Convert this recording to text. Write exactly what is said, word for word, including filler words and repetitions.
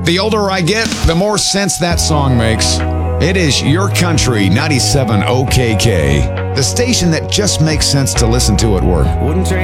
The older I get, the more sense that song makes. It is Your Country ninety-seven O K K, the station that just makes sense to listen to at work. Wouldn't trade